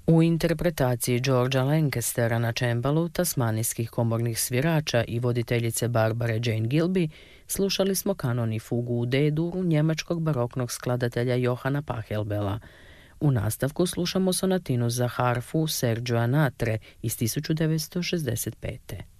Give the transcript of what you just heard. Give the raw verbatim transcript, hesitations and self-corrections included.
U interpretaciji Georgea Lancastera na čembalu, tasmanijskih komornih svirača i voditeljice Barbare Jane Gilby slušali smo kanon i fugu u D-duru njemačkog baroknog skladatelja Johana Pachelbela. U nastavku slušamo sonatinu za harfu Sergioa Natre iz tisuću devetsto šezdeset pete.